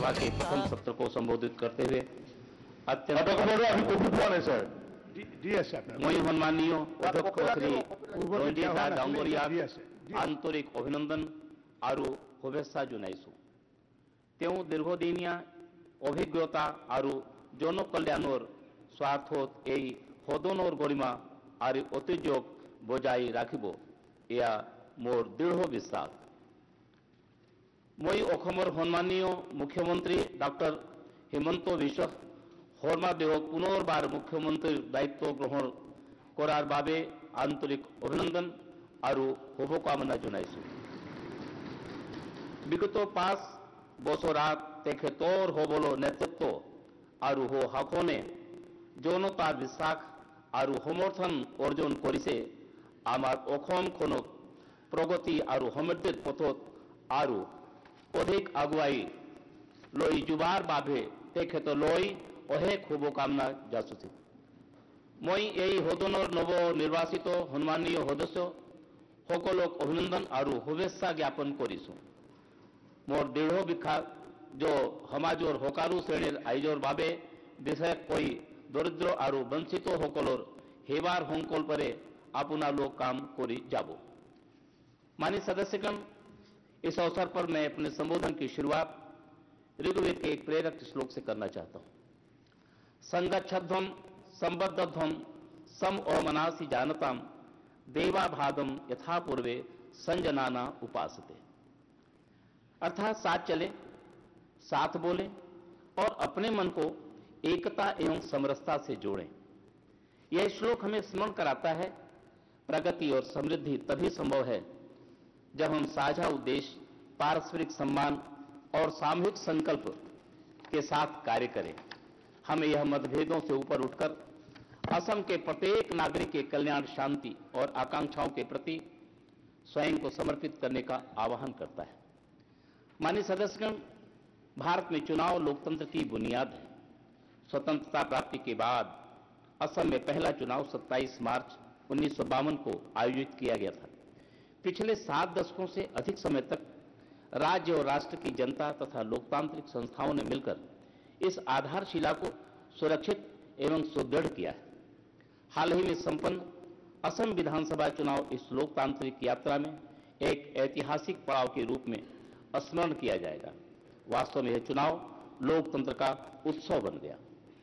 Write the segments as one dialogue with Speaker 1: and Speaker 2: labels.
Speaker 1: विधानसभा के प्रथम सत्र को संबोधित करते हुए अत्यंत মই সন্মানীয় অধ্যক্ষ শ্ৰী ৰঞ্জিত ডাঙৰীয়াক আন্তৰিক অভিনন্দন আৰু শুভেচ্ছা জনাইছো। তেওঁ দীৰ্ঘদিনীয়া অভিজ্ঞতা আৰু জনকল্যাণৰ স্বাৰ্থত এই সদনৰ গৰিমা আৰু ঐতিহ্যক বজাই ৰাখিব, এয়া মোৰ দৃঢ় বিশ্বাস। মই অসমৰ সন্মানীয় মুখ্যমন্ত্ৰী ডক্টৰ হিমন্ত বিশ্ব শৰ্মা দেৱক পুনৰবাৰ মুখ্যমন্ত্ৰীৰ দায়িত্ব গ্ৰহণ কৰাৰ বাবে আন্তৰিক অভিনন্দন আৰু শুভকামনা জনাইছো। বিগত 5 বছৰত তেখেতৰ সবল নেতৃত্ব আৰু শাসনে জনতাৰ বিশ্বাস আৰু সমৰ্থন অৰ্জন কৰিছে। আমাৰ অসমখনক প্ৰগতি আৰু সমৃদ্ধিৰ পথত আৰু অধিক আগুৱাই লৈ যোৱাৰ বাবে তেখেতলৈ অশেষ শুভকামনা যাচিছো। মই এই সদনৰ নৱ নিৰ্বাচিত সন্মানীয় সদস্য সকলক অভিনন্দন আৰু শুভেচ্ছা জ্ঞাপন কৰিছো। মোৰ দৃঢ় বিশ্বাস যে সমাজৰ সকলো শ্ৰেণীৰ ৰাইজৰ বাবে বিশেষকৈ দৰিদ্ৰ আৰু বঞ্চিত সকলৰ সেৱাৰ সংকল্পৰে আপোনালোক কাম কৰি যাব। माननीय सदस्यगण, इस अवसर पर मैं अपने संबोधन की शुरुआत ऋग्वेद के एक प्रेरक श्लोक से करना चाहता हूं। संगच्छध्वम संबद्धध्वम सम ओमनासी जानताम देवाभागम यथा पूर्वे संजनाना उपासते। अर्थात साथ चले, साथ बोले और अपने मन को एकता एवं समरसता से जोड़ें। यह श्लोक हमें स्मरण कराता है प्रगति और समृद्धि तभी संभव है जब हम साझा उद्देश्य, पारस्परिक सम्मान और सामूहिक संकल्प के साथ कार्य करें। हमें यह मतभेदों से ऊपर उठकर असम के प्रत्येक नागरिक के कल्याण, शांति और आकांक्षाओं के प्रति स्वयं को समर्पित करने का आह्वान करता है। माननीय सदस्यगण, भारत में चुनाव लोकतंत्र की बुनियाद है। स्वतंत्रता प्राप्ति के बाद असम में पहला चुनाव 27 मार्च 1952 को आयोजित किया गया था। पिछले 7 दशकों से अधिक समय तक राज्य और राष्ट्र की जनता तथा लोकतांत्रिक संस्थाओं ने मिलकर इस आधारशिला को सुरक्षित एवं सुदृढ़ किया है। हाल ही में संपन्न असम विधानसभा चुनाव इस लोकतांत्रिक यात्रा में एक ऐतिहासिक पड़ाव के रूप में स्मरण किया जाएगा। वास्तव में यह चुनाव लोकतंत्र का उत्सव बन गया।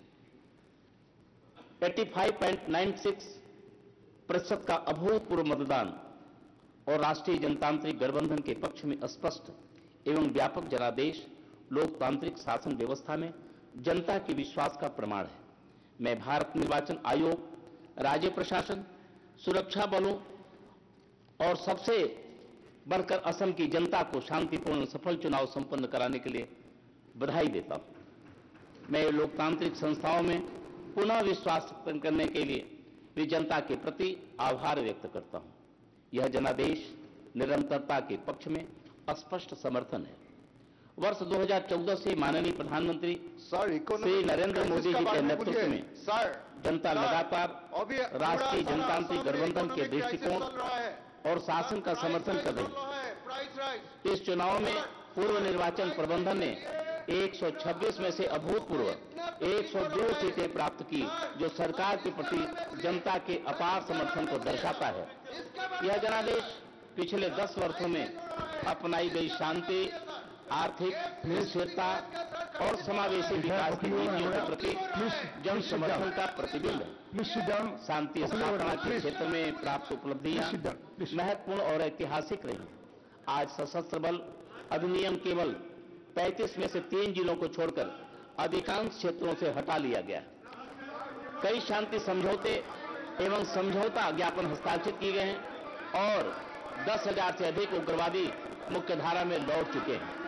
Speaker 1: 85.96% का अभूतपूर्व मतदान और राष्ट्रीय जनतांत्रिक गठबंधन के पक्ष में स्पष्ट एवं व्यापक जनादेश लोकतांत्रिक शासन व्यवस्था में जनता के विश्वास का प्रमाण है। मैं भारत निर्वाचन आयोग, राज्य प्रशासन, सुरक्षा बलों और सबसे बढ़कर असम की जनता को शांतिपूर्ण सफल चुनाव संपन्न कराने के लिए बधाई देता हूं। मैं लोकतांत्रिक संस्थाओं में पुनः विश्वास करने के लिए भी जनता के प्रति आभार व्यक्त करता हूं। यह जनादेश निरंतरता के पक्ष में स्पष्ट समर्थन है। वर्ष 2014 से माननीय प्रधानमंत्री श्री नरेंद्र मोदी जी के नेतृत्व में जनता लगातार राष्ट्रीय जनतांत्रिक गठबंधन के दृष्टिकोण और शासन का समर्थन कर रही है। इस चुनाव में पूर्व निर्वाचन प्रबंधन ने 126 में से अभूतपूर्व 102 सीटें प्राप्त की, जो सरकार के प्रति जनता के अपार समर्थन को दर्शाता है। यह जनादेश पिछले 10 वर्षों में अपनाई गई शांति, आर्थिक स्थिरता और समावेशी विकास की नीतियों के प्रति जन समर्थन का प्रतिबिंब है। शांति स्थापना के क्षेत्र में प्राप्त उपलब्धियां महत्वपूर्ण और ऐतिहासिक रही। आज सशस्त्र बल अधिनियम केवल 35 में से 3 जिलों को छोड़कर अधिकांश क्षेत्रों से हटा लिया गया। कई शांति समझौते एवं समझौता ज्ञापन हस्ताक्षरित किए गए हैं और 10,000 से अधिक उग्रवादी मुख्यधारा में लौट चुके हैं।